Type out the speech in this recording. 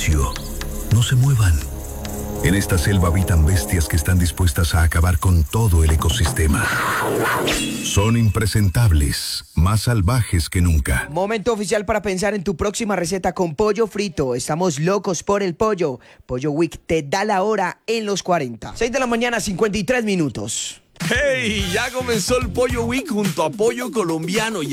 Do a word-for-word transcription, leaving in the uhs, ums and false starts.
silencio. No se muevan. En esta selva habitan bestias que están dispuestas a acabar con todo el ecosistema. Son impresentables, más salvajes que nunca. Momento oficial para pensar en tu próxima receta con pollo frito. Estamos locos por el pollo. Pollo Week te da la hora en los cuarenta. seis de la mañana, cincuenta y tres minutos. ¡Hey! Ya comenzó el Pollo Week junto a Pollo Colombiano. Ya